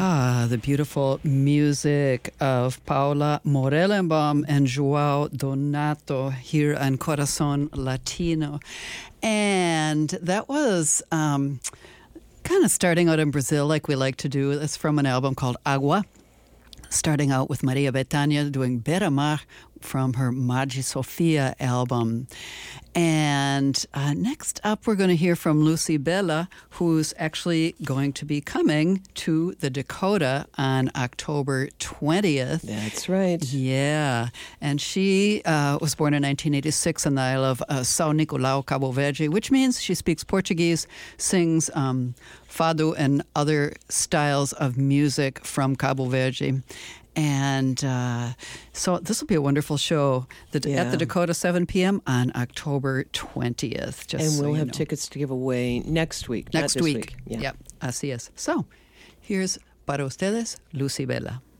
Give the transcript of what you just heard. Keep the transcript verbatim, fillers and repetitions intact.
Ah, the beautiful music of Paula Morellenbaum and João Donato here on Corazón Latino. And that was um, kind of starting out in Brazil like we like to do. It's from an album called Agua. Starting out with Maria Bethânia doing Beira-Mar from her Magi Sofia album. And uh, next up, we're going to hear from Lucy Bella, who's actually going to be coming to the Dakota on October twentieth. That's right. Yeah. And she uh, was born in nineteen eighty-six in the Isle of uh, São Nicolau, Cabo Verde, which means she speaks Portuguese, sings um, fado and other styles of music from Cabo Verde. And uh, so this will be a wonderful show the, Yeah. at the Dakota, seven p.m. on October twentieth. Just And so we'll you have know. tickets to give away next week. not Next this week. week. Yeah. Yep, así es. So here's para ustedes, Lucy Bella.